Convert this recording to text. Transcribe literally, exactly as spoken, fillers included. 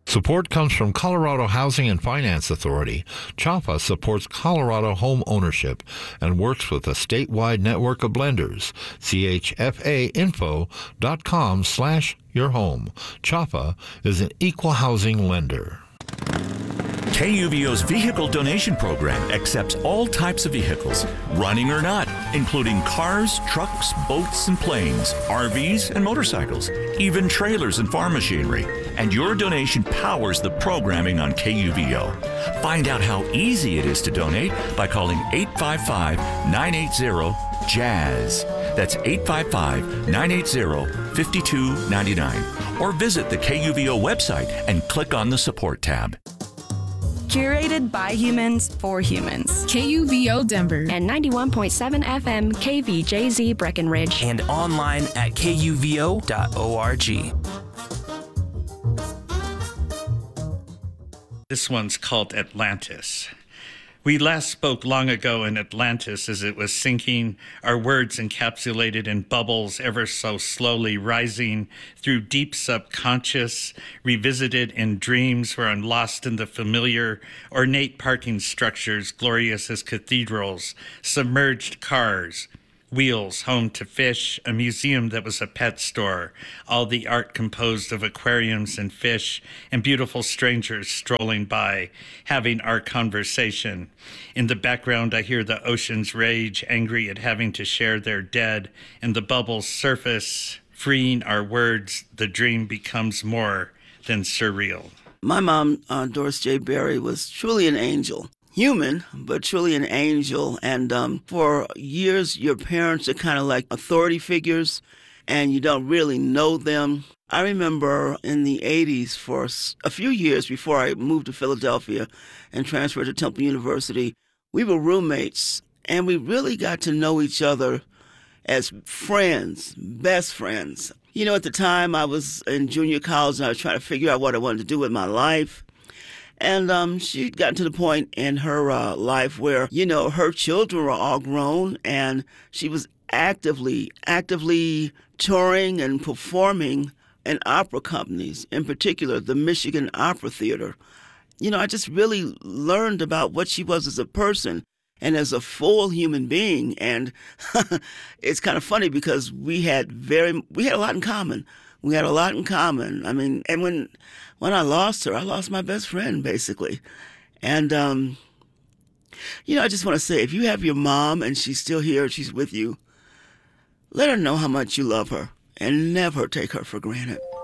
Support comes from Colorado Housing and Finance Authority. CHAFA supports Colorado home ownership and works with a statewide network of lenders. C H F A info dot com slash your home. CHAFA is an equal housing lender. K U V O's vehicle donation program accepts all types of vehicles, running or not, including cars, trucks, boats, and planes, R Vs, and motorcycles, even trailers and farm machinery. And your donation powers the programming on K U V O. Find out how easy it is to donate by calling eight five five, nine eight zero, JAZZ. That's eight five five, nine eight zero, five two nine nine. Or visit the K U V O website and click on the support tab. Curated by humans for humans. K U V O Denver. And ninety-one point seven F M K V J Z Breckenridge. And online at K U V O dot org. This one's called Atlantis. We last spoke long ago in Atlantis as it was sinking, our words encapsulated in bubbles ever so slowly rising through deep subconscious, revisited in dreams where I'm lost in the familiar, ornate parking structures glorious as cathedrals, submerged cars, wheels home to fish, a museum that was a pet store, all the art composed of aquariums and fish, and beautiful strangers strolling by, having our conversation. In the background, I hear the oceans rage, angry at having to share their dead, and the bubbles surface, freeing our words. The dream becomes more than surreal. My mom, uh, Doris J. Berry, was truly an angel. Human, but truly an angel. And um, for years, your parents are kind of like authority figures, and you don't really know them. I remember in the eighties, for a few years before I moved to Philadelphia and transferred to Temple University, we were roommates, and we really got to know each other as friends, best friends. You know, at the time, I was in junior college, and I was trying to figure out what I wanted to do with my life. And um, she'd gotten to the point in her uh, life where, you know, her children were all grown, and she was actively, actively touring and performing in opera companies, in particular the Michigan Opera Theater. You know, I just really learned about what she was as a person and as a full human being. And it's kind of funny because we had very, we had a lot in common. We had a lot in common. I mean, and when when I lost her, I lost my best friend, basically. And, um, you know, I just want to say, if you have your mom and she's still here, she's with you, let her know how much you love her and never take her for granted.